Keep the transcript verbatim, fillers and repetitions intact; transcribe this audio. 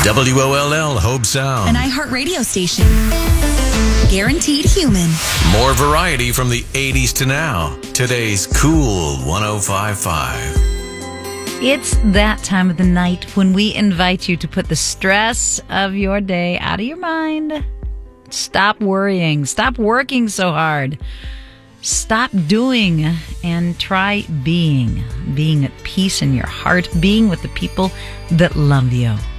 W O L L Hope Sound. An iHeart radio station. Guaranteed human. More variety from the eighties to now. Today's Cool one oh five point five. It's that time of the night when we invite you to put the stress of your day out of your mind. Stop worrying. Stop working so hard. Stop doing and try being. Being at peace in your heart. Being with the people that love you.